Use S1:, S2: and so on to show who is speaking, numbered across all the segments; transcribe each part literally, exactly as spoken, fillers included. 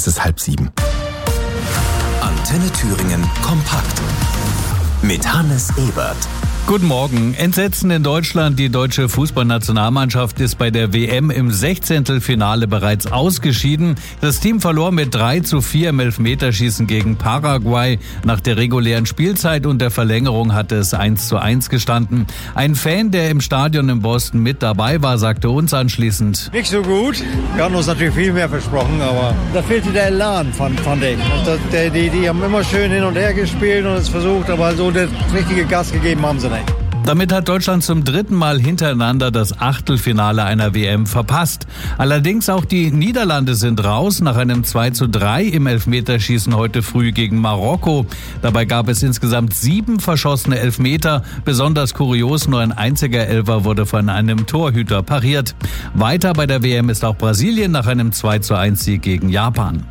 S1: Es ist halb sieben.
S2: Antenne Thüringen kompakt mit Hannes Ebert.
S3: Guten Morgen. Entsetzen in Deutschland. Die deutsche Fußballnationalmannschaft ist bei der W M im Sechzehntelfinale bereits ausgeschieden. Das Team verlor mit drei zu vier im Elfmeterschießen gegen Paraguay. Nach der regulären Spielzeit und der Verlängerung hatte es eins zu eins gestanden. Ein Fan, der im Stadion in Boston mit dabei war, sagte uns anschließend:
S4: Nicht so gut. Wir hatten uns natürlich viel mehr versprochen, aber da fehlte der Elan, fand, fand ich. Das, der, die, die haben immer schön hin und her gespielt und es versucht, aber so das richtige Gas gegeben haben sie nicht.
S3: Damit hat Deutschland zum dritten Mal hintereinander das Achtelfinale einer W M verpasst. Allerdings auch die Niederlande sind raus nach einem zwei zu drei im Elfmeterschießen heute früh gegen Marokko. Dabei gab es insgesamt sieben verschossene Elfmeter. Besonders kurios, nur ein einziger Elfer wurde von einem Torhüter pariert. Weiter bei der W M ist auch Brasilien nach einem zwei zu eins Sieg gegen Japan.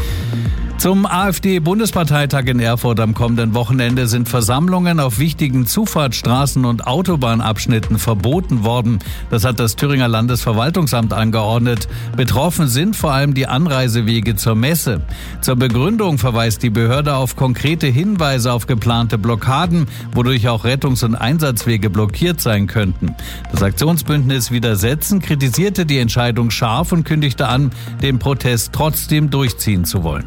S3: Zum AfD-Bundesparteitag in Erfurt am kommenden Wochenende sind Versammlungen auf wichtigen Zufahrtsstraßen und Autobahnabschnitten verboten worden. Das hat das Thüringer Landesverwaltungsamt angeordnet. Betroffen sind vor allem die Anreisewege zur Messe. Zur Begründung verweist die Behörde auf konkrete Hinweise auf geplante Blockaden, wodurch auch Rettungs- und Einsatzwege blockiert sein könnten. Das Aktionsbündnis Widersetzen kritisierte die Entscheidung scharf und kündigte an, den Protest trotzdem durchziehen zu wollen.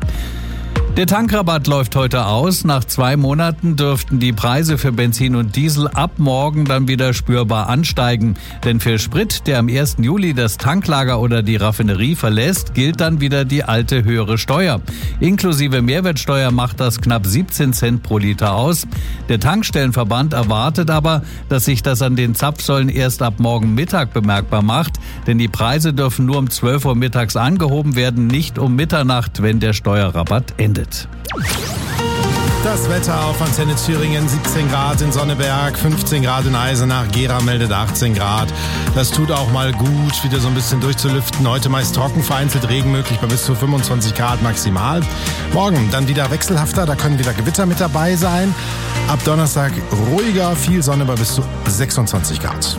S3: Der Tankrabatt läuft heute aus. Nach zwei Monaten dürften die Preise für Benzin und Diesel ab morgen dann wieder spürbar ansteigen. Denn für Sprit, der am ersten Juli das Tanklager oder die Raffinerie verlässt, gilt dann wieder die alte höhere Steuer. Inklusive Mehrwertsteuer macht das knapp siebzehn Cent pro Liter aus. Der Tankstellenverband erwartet aber, dass sich das an den Zapfsäulen erst ab morgen Mittag bemerkbar macht. Denn die Preise dürfen nur um zwölf Uhr mittags angehoben werden, nicht um Mitternacht, wenn der Steuerrabatt endet.
S1: Das Wetter auf Antenne Thüringen: siebzehn Grad in Sonneberg, fünfzehn Grad in Eisenach, Gera meldet achtzehn Grad. Das tut auch mal gut, wieder so ein bisschen durchzulüften. Heute meist trocken, vereinzelt Regen möglich bei bis zu fünfundzwanzig Grad maximal. Morgen dann wieder wechselhafter, da können wieder Gewitter mit dabei sein. Ab Donnerstag ruhiger, viel Sonne bei bis zu sechsundzwanzig Grad.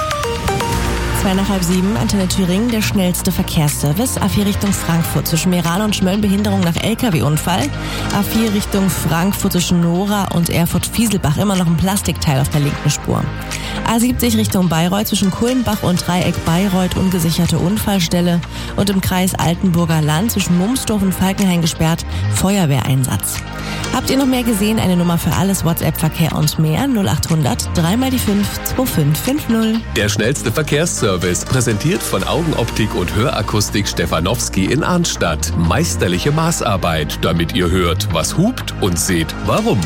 S5: Zwei nach halb sieben, Antenne Thüringen, der schnellste Verkehrsservice. A vier Richtung Frankfurt zwischen Meran und Schmölln, Behinderung nach L K W-Unfall. A vier Richtung Frankfurt zwischen Nora und Erfurt-Fieselbach, immer noch ein Plastikteil auf der linken Spur. A siebzig Richtung Bayreuth zwischen Kulmbach und Dreieck Bayreuth, ungesicherte Unfallstelle. Und im Kreis Altenburger Land zwischen Mumsdorf und Falkenhain gesperrt, Feuerwehreinsatz. Habt ihr noch mehr gesehen? Eine Nummer für alles, WhatsApp-Verkehr und mehr, null acht hundert, drei mal die fünf, zwei fünf fünf null.
S6: Der schnellste Verkehrsservice, präsentiert von Augenoptik und Hörakustik Stefanowski in Arnstadt. Meisterliche Maßarbeit, damit ihr hört, was hupt, und seht, warum.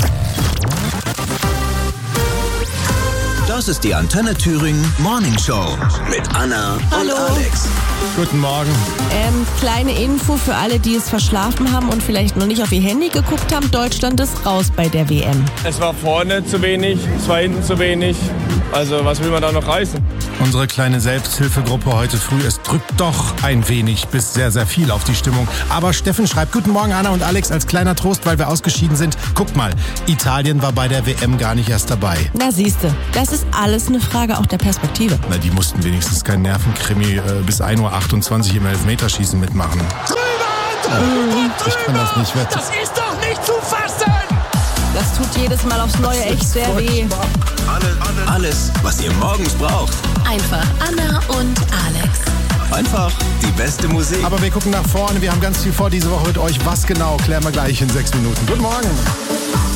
S2: Das ist die Antenne Thüringen Morning Show mit Anna
S5: Hallo.
S2: und Alex.
S1: Guten Morgen.
S5: Ähm, kleine Info für alle, die es verschlafen haben und vielleicht noch nicht auf ihr Handy geguckt haben. Deutschland ist raus bei der W M.
S7: Es war vorne zu wenig, es war hinten zu wenig. Also was will man da noch reißen?
S1: Unsere kleine Selbsthilfegruppe heute früh, es drückt doch ein wenig bis sehr, sehr viel auf die Stimmung. Aber Steffen schreibt: Guten Morgen, Anna und Alex, als kleiner Trost, weil wir ausgeschieden sind. Guckt mal, Italien war bei der W M gar nicht erst dabei.
S5: Na siehste, das ist alles eine Frage auch der Perspektive.
S1: Na, die mussten wenigstens kein Nervenkrimi äh, bis ein Uhr achtundzwanzig im Elfmeterschießen mitmachen. Äh, ich kann das nicht wetten.
S8: Das ist doch nicht zu fassen!
S5: Das tut jedes Mal aufs Neue echt sehr weh.
S2: Alles, was ihr morgens braucht.
S9: Einfach Anna und Alex.
S2: Einfach die beste Musik.
S1: Aber wir gucken nach vorne, wir haben ganz viel vor diese Woche mit euch. Was genau, klären wir gleich in sechs Minuten. Guten Morgen.